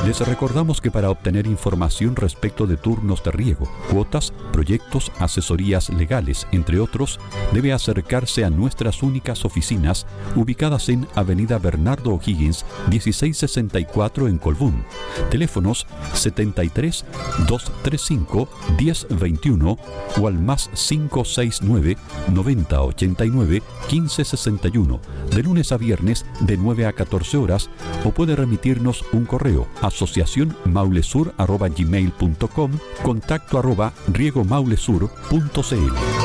Les recordamos que para obtener información respecto de turnos de riego, cuotas, proyectos, asesorías legales, entre otros, debe acercarse a nuestras únicas oficinas ubicadas en Avenida Bernardo O'Higgins, 1664 en Colbún. Teléfonos 73 235 1021 o al más 569 90 89 15 61, de lunes a viernes de 9 a 14 horas, o puede remitirnos un correo asociacionmaulesur@gmail.com, contacto @riegomaulesur.cl.